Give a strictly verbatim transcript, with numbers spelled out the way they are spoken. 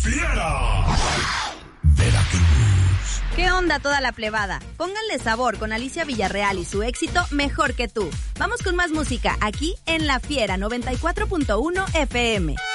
Fiera. Veracruz. ¿Qué onda toda la plebada? Pónganle sabor con Alicia Villarreal y su éxito Mejor que tú. Vamos con más música aquí en La Fiera noventa y cuatro punto uno F M.